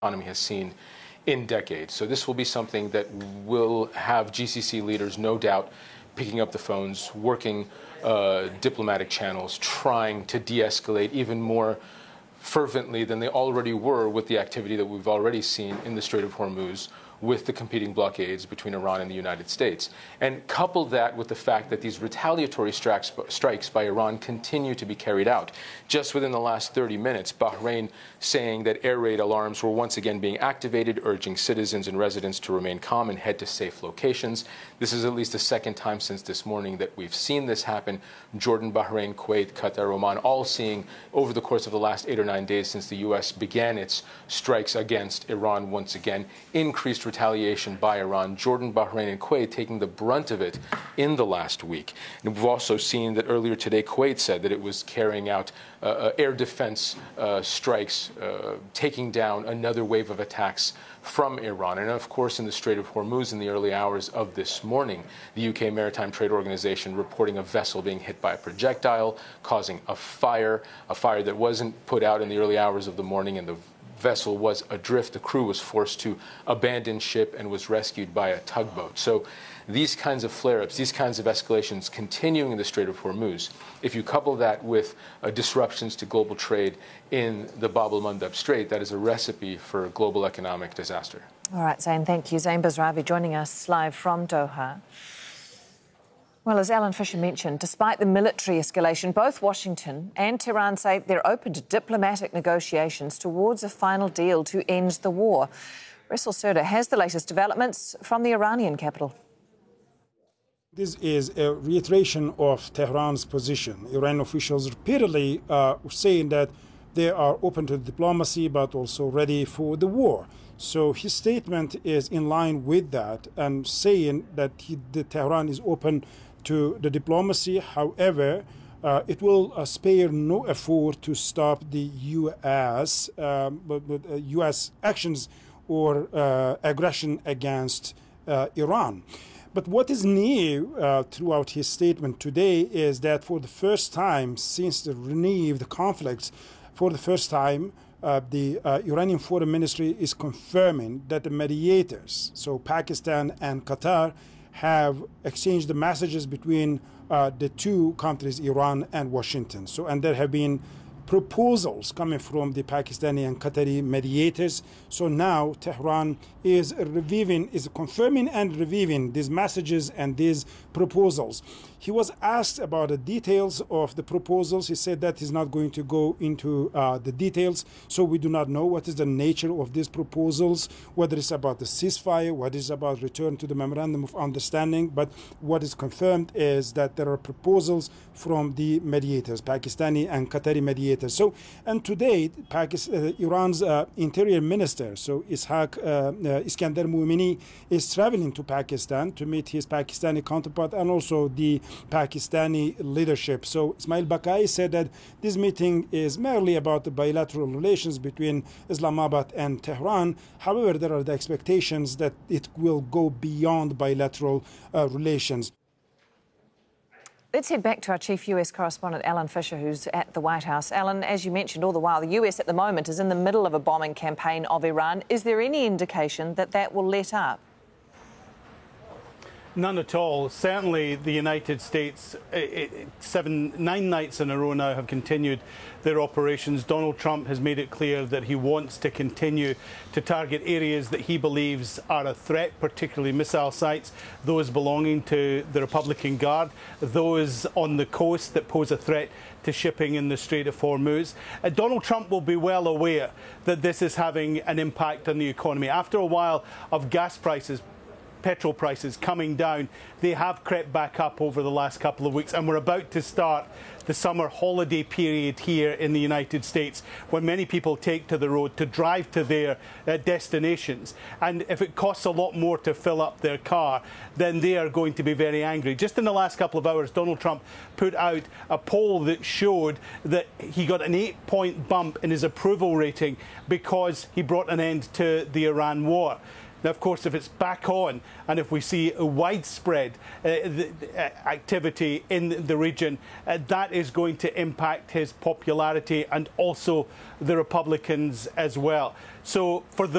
economy has seen in decades. So this will be something that will have GCC leaders, no doubt, picking up the phones, working diplomatic channels, trying to de-escalate even more fervently than they already were with the activity that we've already seen in the Strait of Hormuz with the competing blockades between Iran and the United States. And couple that with the fact that these retaliatory strikes by Iran continue to be carried out. Just within the last 30 minutes, Bahrain saying that air raid alarms were once again being activated, urging citizens and residents to remain calm and head to safe locations. This is at least the second time since this morning that we've seen this happen. Jordan, Bahrain, Kuwait, Qatar, Oman, all seeing over the course of the last 8 or 9 days since the U.S. began its strikes against Iran once again, increased retaliation by Iran. Jordan, Bahrain, and Kuwait taking the brunt of it in the last week. And we've also seen that earlier today, Kuwait said that it was carrying out air defense strikes, taking down another wave of attacks from Iran. And of course, in the Strait of Hormuz in the early hours of this morning, the UK Maritime Trade Organization reporting a vessel being hit by a projectile, causing a fire that wasn't put out in the early hours of the morning, and the vessel was adrift. The crew was forced to abandon ship and was rescued by a tugboat. So these kinds of flare-ups, these kinds of escalations continuing in the Strait of Hormuz, if you couple that with disruptions to global trade in the Bab el-Mandeb Strait, that is a recipe for global economic disaster. All right, Zain, thank you. Zain Bazravi joining us live from Doha. Well, as Alan Fisher mentioned, despite the military escalation, both Washington and Tehran say they're open to diplomatic negotiations towards a final deal to end the war. Russell Serda has the latest developments from the Iranian capital. This is a reiteration of Tehran's position. Iranian officials repeatedly saying that they are open to diplomacy but also ready for the war. So his statement is in line with that and saying that Tehran is open to the diplomacy. However, it will spare no effort to stop the U.S. actions or aggression against Iran. But what is new throughout his statement today is that for the first time since the renewed conflicts, for the first time, the Iranian Foreign Ministry is confirming that the mediators, so Pakistan and Qatar, have exchanged the messages between the two countries, Iran and Washington. So, and there have been proposals coming from the Pakistani and Qatari mediators. So now Tehran is confirming and reviewing these messages and these proposals. He was asked about the details of the proposals. He said that he's not going to go into the details. So we do not know what is the nature of these proposals, whether it's about the ceasefire, what is about return to the memorandum of understanding. But what is confirmed is that there are proposals from the mediators, Pakistani and Qatari mediators. So, and today, Iran's interior minister, so Iskandar Moumini, is traveling to Pakistan to meet his Pakistani counterpart and also the Pakistani leadership. So Ismail Baqai said that this meeting is merely about the bilateral relations between Islamabad and Tehran. However, there are the expectations that it will go beyond bilateral relations. Let's head back to our chief US correspondent, Alan Fisher, who's at the White House. Alan, as you mentioned all the while, the US at the moment is in the middle of a bombing campaign of Iran. Is there any indication that that will let up? None at all. Certainly the United States, 9 nights in a row now, have continued their operations. Donald Trump has made it clear that he wants to continue to target areas that he believes are a threat, particularly missile sites, those belonging to the Republican Guard, those on the coast that pose a threat to shipping in the Strait of Hormuz. Donald Trump will be well aware that this is having an impact on the economy. After a while of gas prices, petrol prices coming down, they have crept back up over the last couple of weeks, and we're about to start the summer holiday period here in the United States, when many people take to the road to drive to their destinations. And if it costs a lot more to fill up their car, then they are going to be very angry. Just in the last couple of hours, Donald Trump put out a poll that showed that he got an 8-point bump in his approval rating because he brought an end to the Iran war. Now, of course, if it's back on and if we see a widespread activity in the region, that is going to impact his popularity and also the Republicans as well. So for the